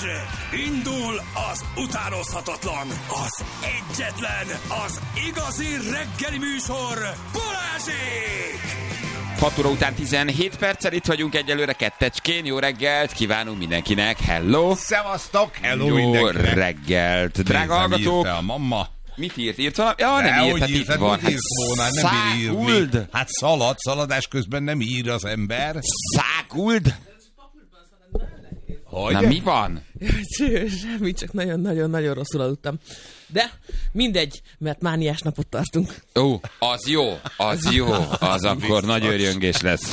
Indul az utánozhatatlan, az egyetlen, az igazi reggeli műsor, Balázsék! 6 óra után 17 perccel itt vagyunk egyelőre kettecskén. Jó reggelt kívánunk mindenkinek. Hello! Szevasztok! Hello jó mindenkinek! Reggelt! Drága hallgatók! A mamma. Mit írt? Írt valami? Ja, nem írt, hát itt van. Száguld! Hát szaladás közben nem ír az ember. Száguld! Hogy? Na mi van? Semmi, csak nagyon-nagyon rosszul aludtam. De mindegy, mert mániás napot tartunk. Ó, az jó, az akkor nagy őrjöngés lesz.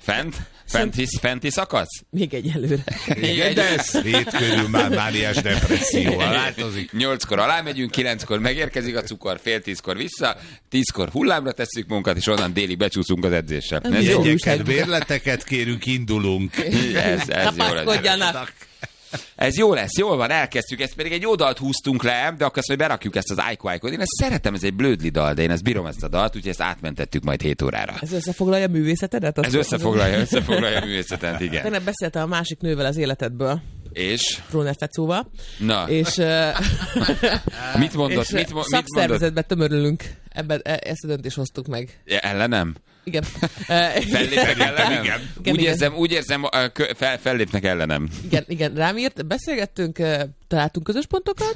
Fenti szakasz? Még egyelőre. De ez 7 körül már mániás depresszió. Változik. 8-kor alámegyünk, 9-kor megérkezik a cukor, fél 10-kor vissza, 10-kor hullámra tesszük munkat, és onnan délig becsúszunk az edzéssel. Ez jó. Jegyeket, bérleteket kérünk, indulunk. Ez jó lesz. Ez jó lesz, jól van, elkezdtük, ezt pedig egy jó dalt húztunk le, de akkor azt, hogy berakjuk ezt az Ájkó-Ájkót. Én ezt szeretem, ez egy blödli dal, de én ezt bírom ezt a dalt, úgyhogy ezt átmentettük majd 7 órára. Ez összefoglalja a művészetedet? Ez összefoglalja a művészetet, igen. Tegnap beszéltem a másik nővel az életedből. És? Tróner Fecóval. Na. És mit mondott? Szakszervezetben tömörülünk. Ezt a döntést hoztuk meg. Ellenem? Igen. Fellépnek ellenem? Igen. Úgy érzem, fellépnek ellenem. Igen, rám írt, beszélgettünk, találtunk közös pontokat,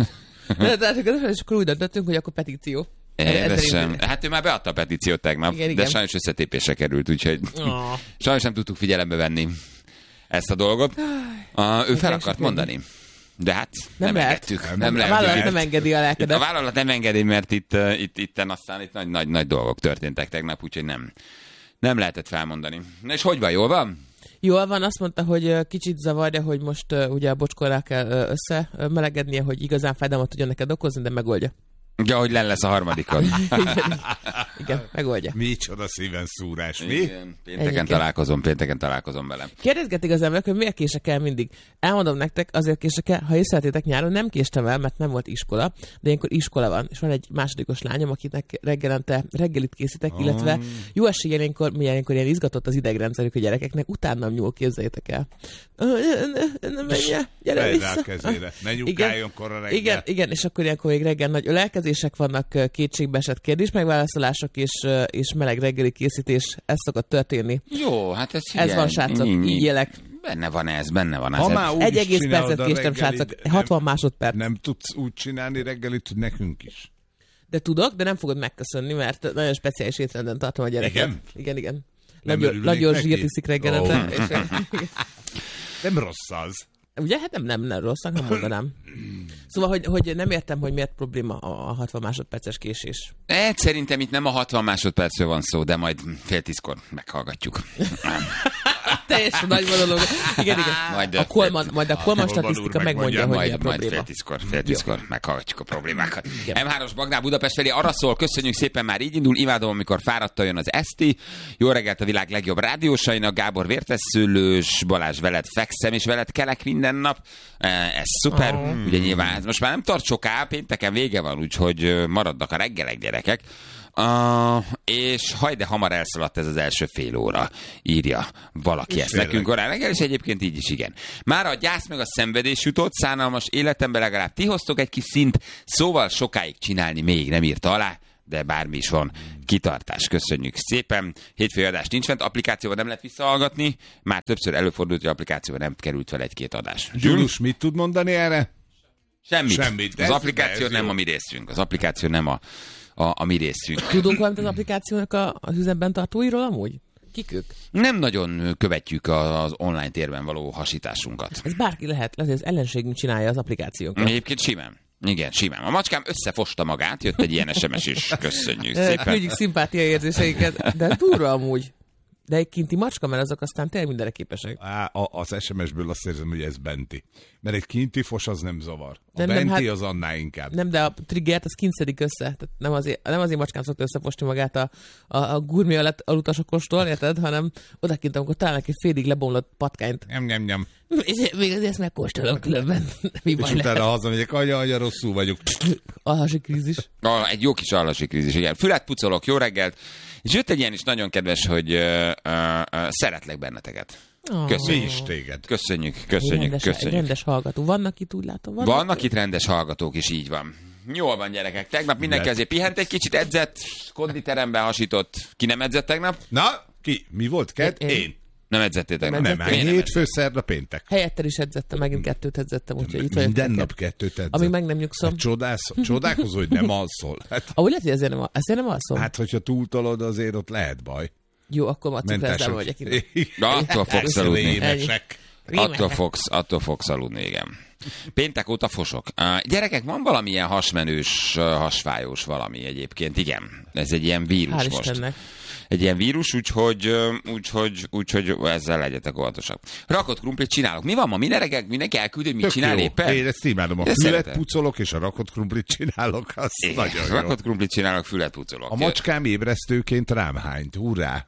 és akkor úgy döntöttünk, hogy akkor petíció. Hát ő már beadta a petíciót tegnap, igen. De sajnos összetépésre került, úgyhogy sajnos nem tudtuk figyelembe venni ezt a dolgot. Ő fel akart mondani. De hát nem engedtük. A vállalat nem engedi a lelkedet. A vállalat nem engedi, mert itt nagy dolgok történtek tegnap, úgyhogy nem lehetett felmondani. Na és hogy van, jól van? Jól van, azt mondta, hogy kicsit zavarja, hogy most ugye a bocskorral kell összemelegednie, hogy igazán fájdalmat tudjon neked okozni, de megoldja. Ja, hogy lesz a harmadikon. Igen, megoldja. Micsoda szíven szúrás, mi? Igen, pénteken találkozom vele. Kérdezgetik az emberek, hogy miért kések el mindig. Elmondom nektek, azért kések el, ha észrevettétek, nyáron nem késtem el, mert nem volt iskola, de ilyenkor iskola van, és van egy másodikos lányom, akinek reggelente reggelit készítek, illetve jó eséllyel ilyenkor ilyen izgatott az idegrendszerük a gyerekeknek, utánam nyúl, képzeljétek el. Nem menje, gyere vissza. Ne nyugáljon korra reggel. Igen, és akkor ilyenkor még reggel nagy ölelkezések vannak, kétségbeesett kérdésmegválaszolások és meleg reggeli készítés, ez szokott történni. Jó, hát ez van, srácok, így élek. Benne van ez. 1,5 percet késtem, srácok, 60 másodperc. Nem tudsz úgy csinálni reggelit, hogy nekünk is. De tudok, de nem fogod megköszönni, mert nagyon speciális étrenden tartom a gyereket. Igen. Nagyon zsírt iszik reggelente. Nem rossz az. Ugye? Hát nem rossz, nem mondanám. Szóval, hogy nem értem, hogy miért probléma a 60 másodperces késés. Szerintem itt nem a 60 másodpercről van szó, de majd fél 10-kor meghallgatjuk. Teljesen nagy monológ. Igen. Majd a Kolman statisztika megmondja, hogy mi a probléma. Majd fél 10-kor meghallgatjuk a problémákat. M3-os Bagnál Budapest felé arra szól, köszönjük szépen, már így indul. Imádom, amikor fáradtan jön az eszti. Jó reggelt a világ legjobb rádiósainak, Gábor vértesszőlős, Balázs veled fekszem, és veled kelek minden nap. Ez szuper. Ugye nyilván most már nem tart soká, pénteken vége van, úgyhogy maradnak a reggelek, gyerekek. És hajde hamar elszaladt ez az első fél óra, írja valaki ezt nekünk korán reggel, és egyébként így is igen. Már a gyász meg a szenvedés jutott, szánalmas életemben legalább ti hoztok egy kis szint, szóval sokáig csinálni még nem írta alá, de bármi is van, kitartás. Köszönjük szépen. Hétfői adás nincs fent, applikációban nem lehet visszahallgatni, már többször előfordult, hogy applikációban nem került fel 1-2 adás. Gyulus, mit tud mondani erre? Semmit. Az applikáció nem a mi részünk. Az applikáció nem a mi részünk. Tudunk valamit az applikációnak az üzemben tartóiról amúgy? Kik ők? Nem nagyon követjük az online térben való hasításunkat. Ez bárki lehet, hogy az ellenségünk csinálja az applikációkat. Egyébként simán. Igen, simán. A macskám összefosta magát, jött egy ilyen SMS is. Köszönjük szépen. Küldjük szimpátia érzéseiket, de durva amúgy. De egy kinti macska, mert azok aztán tényleg mindenre képesek. Az SMS-ből azt érzem, hogy ez benti. Mert egy kinti fos az nem zavar. A benti az annál inkább. Nem, de a triggert az kint szedik össze. Tehát nem azért macskám szokta összefosni magát a gurmé alutasokostól, érted? Hanem odakint, amikor találnak egy félig lebomlott patkányt. Nem. És még azért ezt megkóstolom különben. Mi és utána hazamegyek, anya, rosszul vagyok. Alhasi krízis. Egy jó kis alhasi krízis, igen. Fület pucolok, jó reggelt. És jött egy ilyen is nagyon kedves, hogy szeretlek benneteket. Mi is téged. Köszönjük. Rendes hallgató. Vannak itt, úgy látom. Vannak itt rendes hallgatók is, így van. Jól van, gyerekek. Tegnap mindenki azért pihent egy kicsit, edzett, konditeremben hasított. Ki nem edzett tegnap? Na, ki? Mi volt? Én. Nem edzettél tegnap? Nem, hétfő, szerda, péntek. Helyettel is edzettem, megint 2 edzettem, úgyhogy itt vagyok. Minden nap 2 edzett. Amíg meg nem nyugszom. Csodálkozó, hogy nem alszol. Ahogy lehet, hogy ezért nem alszom. Hát, hogyha túltolod, azért ott lehet baj. Jó, akkor ma cukrászában vagyok innen. Attól fogsz aludni. Rémesek. Attól fogsz aludni, igen. Péntek óta fosok. Gyerekek, van valamilyen hasmenős, hasfájós valami egyébként, igen. Ez egy ilyen vírus Hál' most. Istennek. Egy ilyen vírus, úgyhogy ezzel legyetek óvatosak. Rakott krumplit csinálok. Mi van ma? Minden reggel mindenki elküld, hogy mit csinál éppen? Én ezt imádom. A fület pucolok és a rakott krumplit csinálok. Az nagyon jó. Rakott krumplit csinálok, fület pucolok. A macskám ébresztőként rám hányt. Hurrá!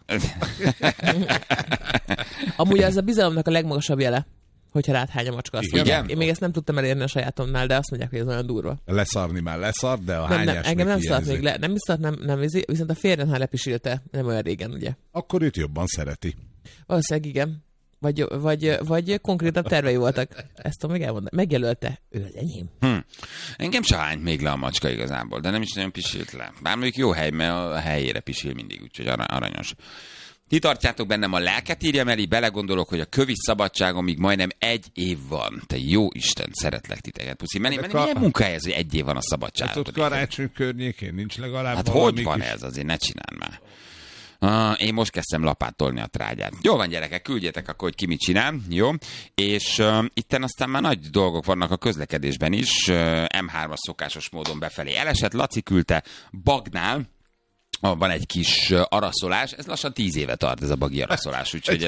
Amúgy ez a bizalomnak a legmagasabb jele, hogyha rád hány a macska. Azt Igen? Én még ezt nem tudtam elérni a sajátomnál, de azt mondják, hogy ez olyan durva. Leszarni már leszart, de a Nem, hányás engem nem még szart még hiányzik. le. Nem szart, nem viszont a férjem, ha lepisilte, nem olyan régen, ugye? Akkor őt jobban szereti. Valószínűleg igen. Vagy konkrétabb tervei voltak. Ezt tudom meg elmondani. Megjelölte. Ő az enyém. Engem se hányt még le a macska igazából, de nem is nagyon pisilt le. Bár mondjuk jó hely, mert a helyére pisil mindig, úgyhogy aranyos. Ti tartjátok bennem a lelket, írja Meli, belegondolok, hogy a kövi szabadságomig majdnem 1 év van. Te jó Isten, szeretlek titeket, puszi. Meli, milyen munkahely ez, hogy 1 év van a szabadságod? Hát ott karácsony környékén nincs legalább Hát valami hogy van kis... ez? Azért ne csináld már. Én most kezdtem lapátolni a trágyát. Jó van, gyerekek, küldjétek akkor, hogy ki mit csinál, jó? És itten aztán már nagy dolgok vannak a közlekedésben is. M3-as szokásos módon befelé elesett. Laci küldte Bagnál, van egy kis araszolás, ez lassan 10 éve tart ez a bagi araszolás, úgyhogy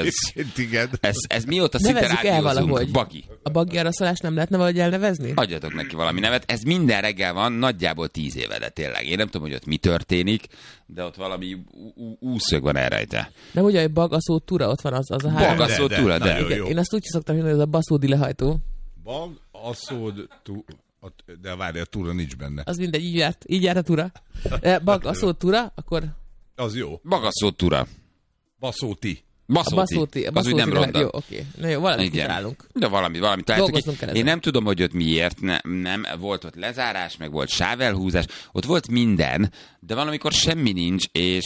ez mióta szinte rádiózunk, bagi. A bagi araszolás nem lehetne valahogy elnevezni? Adjatok neki valami nevet, ez minden reggel van, nagyjából 10 éve, de tényleg. Én nem tudom, hogy ott mi történik, de ott valami úszög van elrejte. Nem ugye, hogy bagaszó tura, ott van az a három. Bagaszó tura, de. Én azt úgy szoktam mondani, hogy ez a baszódi lehajtó. Bagaszód de várj, a túra nincs benne. Az mindegy, így járt a tura. Bagaszó tura, akkor... Az jó. Bagaszó tura. Baszóti. Baszóti. Az úgy nem ronda. Jó, oké. Na jó, valamit kitalálunk. De valami. Én nem tudom, hogy ott miért nem. Volt ott lezárás, meg volt sávelhúzás, ott volt minden, de valamikor semmi nincs,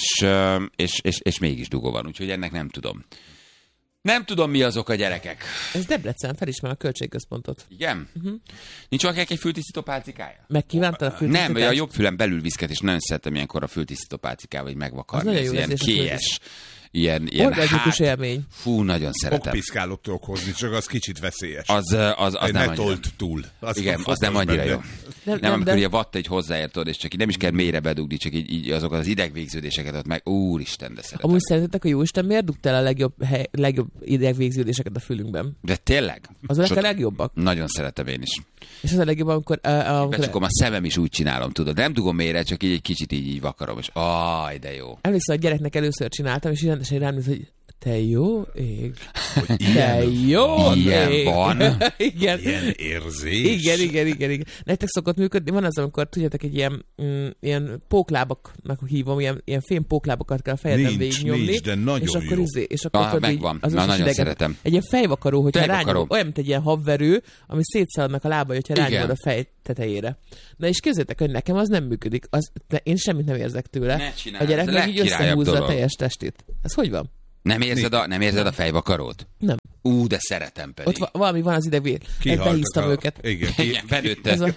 és mégis dugó van, úgyhogy ennek nem tudom. Nem tudom, mi azok a gyerekek. Ez Debrecen, felismer a költségközpontot. Igen? Nincs valakinek egy fültisztító pálcikája? Megkívántad a fültisztítást? Nem, a jobb fülem belül viszket, és nagyon szeretem ilyenkor a fültisztító pálcikával, hogy megvakarni. Ez ilyen kélyes. Ilyen orgázikus élmény. Fú, nagyon szeretem. Okpiszkálót tudok hozni, csak az kicsit veszélyes. Az nem annyira. Túl. Igen, az nem annyira jó. Nem, amikor ugye vatta egy hozzáértod, és csak így nem is kell mélyre bedugni, csak így azokat az idegvégződéseket ott meg. Úristen, de szeretem. Amúgy szerintetek a Jóisten miért dugta el a legjobb idegvégződéseket a fülünkben? De tényleg? Azok a legjobbak. Nagyon szeretem én is. És az a legjobb, amikor... Becsukom a szemem is úgy csinálom, tudod. Nem dugom mélyre, csak így egy kicsit így vakarom, és de jó. Emlékszem, a gyereknek először csináltam, és rendesen rám néz, hogy te jó ég. Te jó ilyen ég. van. Igen. Ilyen érzés. Igen. Nektek szokott működni, van az, amikor tudjátok, egy ilyen póklábaknak hívom, ilyen fém póklábakat kell a fejeden végignyomni. Nincs, de nagyon és akkor jó. És akkor megvan. Az nagyon idegen. szeretem. Egy ilyen fejvakaró, hogyha Fejvakaró. rányom, olyan, mint egy ilyen habverő, ami szétszaladnak a lábai, hogyha rányomod a fej tetejére. Na és képzeljétek, hogy nekem az nem működik. Én semmit nem érzek tőle. Ne csináld, a gyerek ez meg így legkirályabb összehúzza a dolog. teljes testét. Ez hogy van? Nem érzed a fejvakarót? Nem. De szeretem pedig. Ott valami van az idegvér. Behíztam őket. Igen, benőtte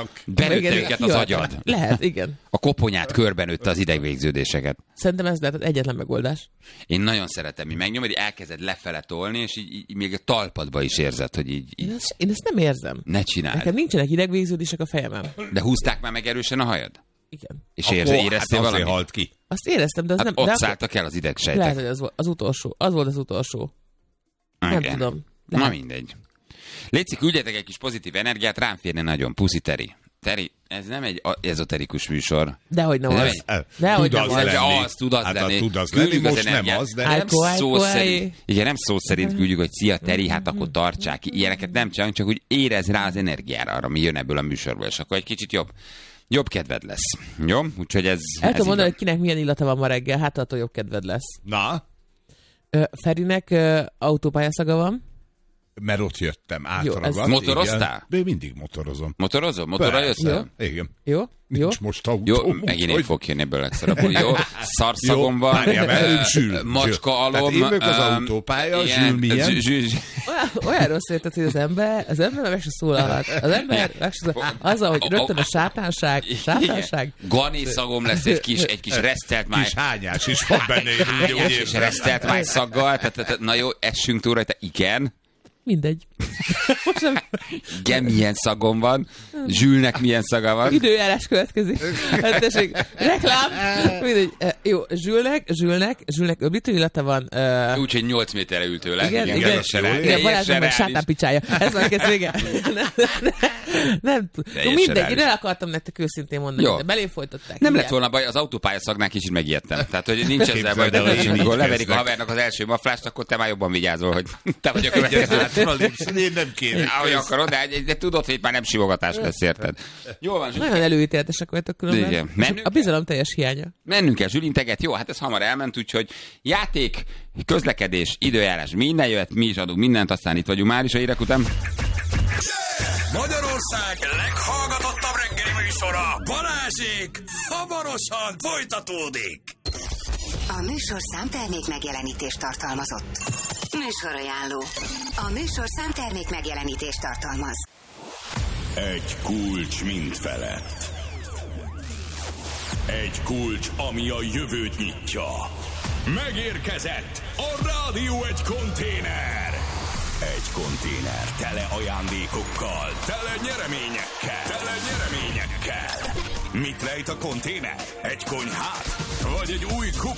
őket az agyad. Lehet, igen. A koponyát körbenőtte az idegvégződéseket. Szerintem ez lehet az egyetlen megoldás. Én nagyon szeretem, hogy megnyomod, hogy elkezded lefele tolni, és így még a talpadba is érzed, hogy így... Én ezt nem érzem. Ne csináld. Nekem nincsenek idegvégződések a fejemben. De húzták már meg erősen a hajad? Igen. És éreztél hát valamit? halt ki. Azt éreztem, de az Hát nem... ott szálltak el az idegsejtek. Lehet, hogy az volt az utolsó. Az volt az utolsó. Nem tudom. Na mindegy. Léci, küldjetek egy kis pozitív energiát, rám férne nagyon. Puszi Teri. Teri, ez nem egy ezoterikus műsor. Dehogy nem az. Dehogy nem az. Tud az lenni. Tud az lenni, most nem az, de... Nem szó szerint, igen, nem szó szerint küldjük, hogy szia Teri, hát akkor tartsák ki. Ilyeneket nem csinálunk, csak úgy érez rá az energiára, arra, mi jön ebből a műsorból, és akkor egy kicsit jobb kedved lesz. Jó? Úgyhogy ez... El tudom mondani, hogy kinek milyen illata van ma reggel, hát attól jobb kedved lesz. Na? Ferinek autópályaszaga van. Mert ott jöttem, átragadt. Jó, motoroztál? De mindig motorozom. Motorozom? Motorra jössz el? Igen. Jó? Nincs most autó. Jó, megint én fog jönni ebből legszarabból. Jó, szarszagom van, macska alom. Tehát én vagyok az autópálya, Zsül milyen? Olyan rossz érted, hogy az ember meg se szólalhat. Az ember meg se szólalhat. Azzal, hogy rögtön a sátánság. Gani szagom lesz egy kis resztelt máj. Kis hányás is van benne. Egy kis resztelt máj szaggal. Na jó, essünk túl rajta. Igen. Mindegy. Igen, milyen szagom van. Zsülnek milyen szaga van. Időjárás következik. Hát tessék, reklám. Mindegy. Jó, Zsülnek öblítő illata van. Úgyhogy 8 méterre ül tőle. Igen, Balázsnak meg sátánpicsája. Ez van kész vége. Nem tudom. Mindegy, én el akartam nektek őszintén mondani, de belém folytották. Nem lett volna baj, az autópályaszagnál kicsit megijedtem. Tehát, hogy nincs ezzel baj, de amikor leverik a havernak az első maflást, akkor te már jobban vigyázol, hogy te vagy a következő. Én nem kéne. Ahogy akarod, de tudod, hogy itt már nem simogatás lesz, érted? Jól van, nagyon előítéletesek vagytok különben. A bizalom teljes hiánya. Mennünk kell Zsülinteget, jó, hát ez hamar elment, úgyhogy játék, közlekedés, időjárás, minden jöhet, mi is adunk mindent, aztán itt vagyunk már is a hírek után. Magyarország leghallgatottabb reggeli műsora, Balázsék, hamarosan folytatódik. A műsorszám termék megjelenítést tartalmazott. Műsorajánló. A műsorszám termék megjelenítést tartalmaz. Egy kulcs mind felett. Egy kulcs, ami a jövőt nyitja. Megérkezett a Rádió egy konténer. Egy konténer tele ajándékokkal, tele nyereményekkel. Mit rejt a konténer? Egy konyhát? Vagy egy új